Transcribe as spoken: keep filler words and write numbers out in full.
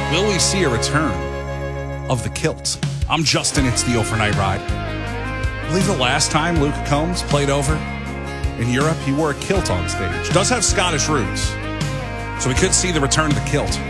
Will we see a return of the kilt? I'm Justin. It's the Overnight Ride. I believe the last time Luke Combs played over in Europe, he wore a kilt on stage. Does have Scottish roots, so we could see the return of the kilt.